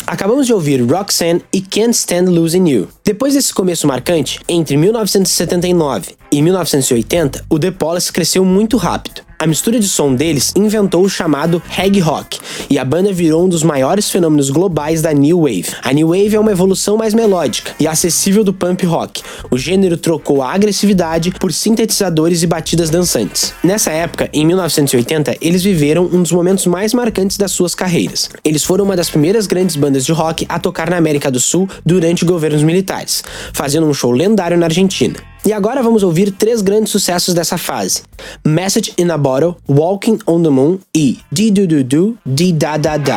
Acabamos de ouvir Roxanne e Can't Stand Losing You. Depois desse começo marcante, entre 1979 e 1980, o The Police cresceu muito rápido. A mistura de som deles inventou o chamado reggae rock, e a banda virou um dos maiores fenômenos globais da New Wave. A New Wave é uma evolução mais melódica e acessível do punk rock. O gênero trocou a agressividade por sintetizadores e batidas dançantes. Nessa época, em 1980, eles viveram um dos momentos mais marcantes das suas carreiras. Eles foram uma das primeiras grandes bandas de rock a tocar na América do Sul durante governos militares, fazendo um show lendário na Argentina. E agora vamos ouvir 3 grandes sucessos dessa fase: Message in a Bottle, Walking on the Moon e Dee-Do-Do-Do, Dee-Da-Da-Da.